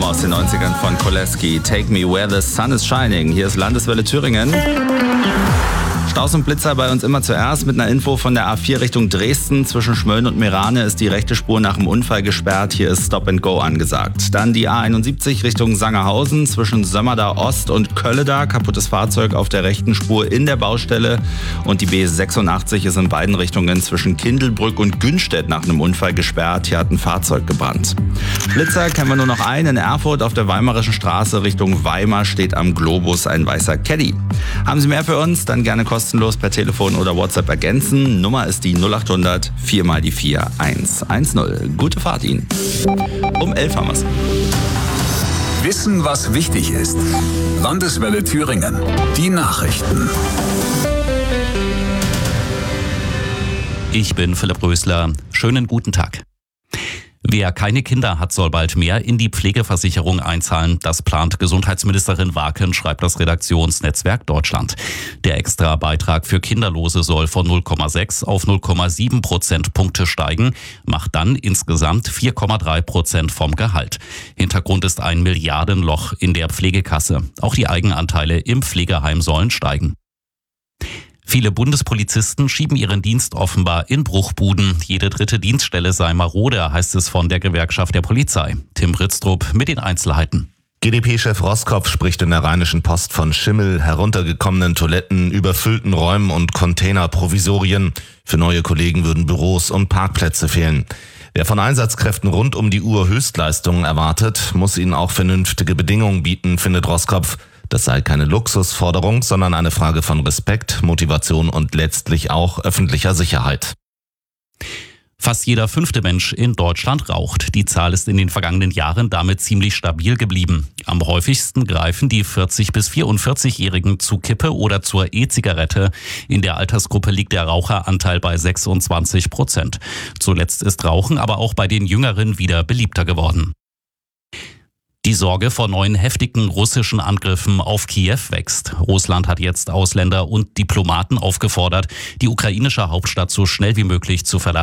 Nummer aus den 90ern von Koleski. Take me where the sun is shining. Hier ist Landeswelle Thüringen. Staus und Blitzer bei uns immer zuerst mit einer Info von der A4 Richtung Dresden. Zwischen Schmölln und Meerane ist die rechte Spur nach dem Unfall gesperrt. Hier ist Stop and Go angesagt. Dann die A71 Richtung Sangerhausen. Zwischen Sömmerda Ost und Kölleda. Kaputtes Fahrzeug auf der rechten Spur in der Baustelle. Und die B86 ist in beiden Richtungen zwischen Kindelbrück und Günstedt nach einem Unfall gesperrt. Hier hat ein Fahrzeug gebrannt. Blitzer kennen wir nur noch einen. In Erfurt auf der Weimarischen Straße Richtung Weimar steht am Globus ein weißer Caddy. Haben Sie mehr für uns? Dann gerne kostenlos per Telefon oder WhatsApp ergänzen. Nummer ist die 0800 4 mal die 4 110. Gute Fahrt Ihnen. Um 11 haben wir's. Wissen, was wichtig ist. Landeswelle Thüringen. Die Nachrichten. Ich bin Philipp Rösler. Schönen guten Tag. Wer keine Kinder hat, soll bald mehr in die Pflegeversicherung einzahlen. Das plant Gesundheitsministerin Waken, schreibt das Redaktionsnetzwerk Deutschland. Der Extra-Beitrag für Kinderlose soll von 0,6 auf 0,7 Prozentpunkte steigen, macht dann insgesamt 4,3% vom Gehalt. Hintergrund ist ein Milliardenloch in der Pflegekasse. Auch die Eigenanteile im Pflegeheim sollen steigen. Viele Bundespolizisten schieben ihren Dienst offenbar in Bruchbuden. Jede dritte Dienststelle sei marode, heißt es von der Gewerkschaft der Polizei. Tim Ritztrup mit den Einzelheiten. GdP-Chef Roskopf spricht in der Rheinischen Post von Schimmel, heruntergekommenen Toiletten, überfüllten Räumen und Containerprovisorien. Für neue Kollegen würden Büros und Parkplätze fehlen. Wer von Einsatzkräften rund um die Uhr Höchstleistungen erwartet, muss ihnen auch vernünftige Bedingungen bieten, findet Roskopf. Das sei keine Luxusforderung, sondern eine Frage von Respekt, Motivation und letztlich auch öffentlicher Sicherheit. Fast jeder 5. Mensch in Deutschland raucht. Die Zahl ist in den vergangenen Jahren damit ziemlich stabil geblieben. Am häufigsten greifen die 40- bis 44-Jährigen zu Kippe oder zur E-Zigarette. In der Altersgruppe liegt der Raucheranteil bei 26%. Zuletzt ist Rauchen aber auch bei den Jüngeren wieder beliebter geworden. Die Sorge vor neuen heftigen russischen Angriffen auf Kiew wächst. Russland hat jetzt Ausländer und Diplomaten aufgefordert, die ukrainische Hauptstadt so schnell wie möglich zu verlassen.